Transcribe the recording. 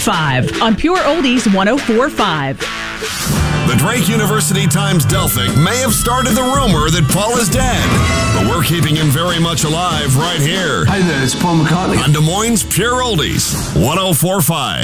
5 on Pure Oldies 104.5. The Drake University Times-Delphic may have started the rumor that Paul is dead, but we're keeping him very much alive right here. Hi there, it's Paul McCartney. On Des Moines' Pure Oldies 104.5.